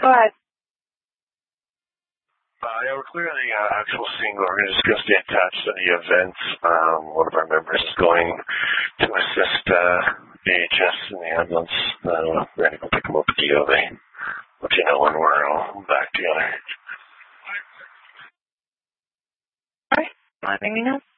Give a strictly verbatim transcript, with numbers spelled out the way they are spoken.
Go ahead. Uh, yeah, we're clear on the uh, actual scene. We're just going to stay attached to the events. Um, one of our members is going to assist uh, V H S in the ambulance. Uh, we're going to go pick him up at the O V. Let you know when we're all back together. All right. Anything else?